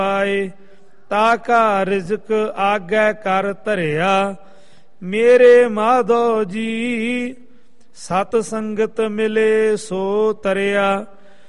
ਆਏ ਤਾ ਕਾ ਰਿਜ਼ਕ ਆਗੈ ਕਰ ਧਰਿਆ। ਮੇਰੇ ਮਾਧੋ ਜੀ ਸਤ ਸੰਗਤ ਮਿਲੇ ਸੋ ਤਰਿਆ।